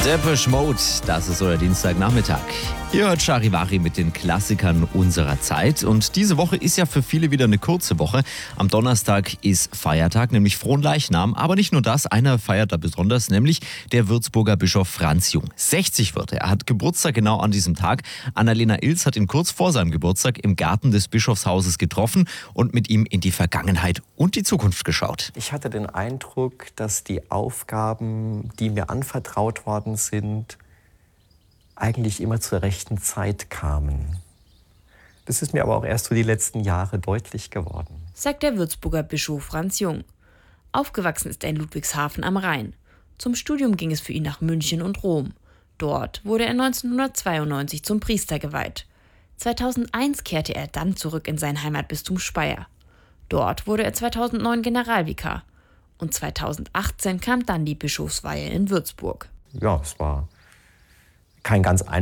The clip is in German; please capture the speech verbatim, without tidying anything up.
Depeche Mode, das ist euer Dienstagnachmittag. Ihr hört Charivari mit den Klassikern unserer Zeit. Und diese Woche ist ja für viele wieder eine kurze Woche. Am Donnerstag ist Feiertag, nämlich Fronleichnam. Aber nicht nur das, einer feiert da besonders, nämlich der Würzburger Bischof Franz Jung. sechzig wird er. Er hat Geburtstag genau an diesem Tag. Annalena Ilz hat ihn kurz vor seinem Geburtstag im Garten des Bischofshauses getroffen und mit ihm in die Vergangenheit und die Zukunft geschaut. Ich hatte den Eindruck, dass die Aufgaben, die mir anvertraut worden sind, eigentlich immer zur rechten Zeit kamen. Das ist mir aber auch erst so die letzten Jahre deutlich geworden. Sagt der Würzburger Bischof Franz Jung. Aufgewachsen ist er in Ludwigshafen am Rhein. Zum Studium ging es für ihn nach München und Rom. Dort wurde er neunzehnhundertzweiundneunzig zum Priester geweiht. zweitausendeins kehrte er dann zurück in sein Heimatbistum Speyer. Dort wurde er zweitausendneun Generalvikar. Und zweitausendachtzehn kam dann die Bischofsweihe in Würzburg. Ja, es war kein ganz